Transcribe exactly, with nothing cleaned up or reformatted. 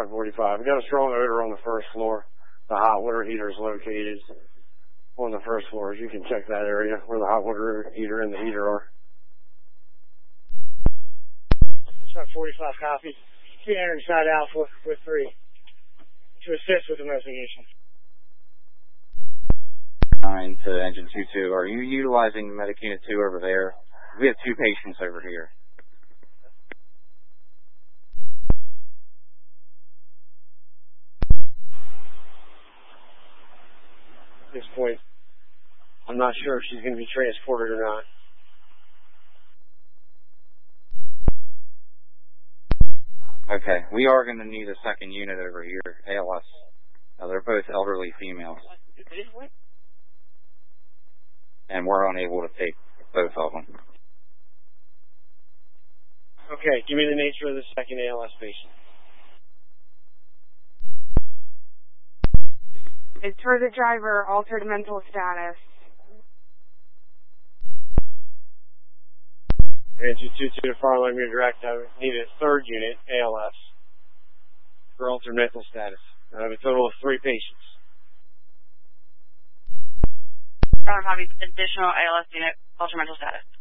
five forty-five. We got a strong odor on the first floor. The hot water heater is located on the first floor. You can check that area where the hot water heater and the heater are. Truck forty-five copy. three hundred inside Alpha with three to assist with investigation. Nine to engine two two. Are you utilizing medic unit two over there? We have two patients over here. At this point, I'm not sure if she's going to be transported or not. Okay, we are going to need a second unit over here, A L S. Uh, they're both elderly females. And we're unable to take both of them. Okay, give me the nature of the second A L S patient. It's for the driver, altered mental status. Engine two two to far line me direct. I need a third unit, A L S, for altered mental status. I have a total of three patients. I have additional A L S unit, altered mental status.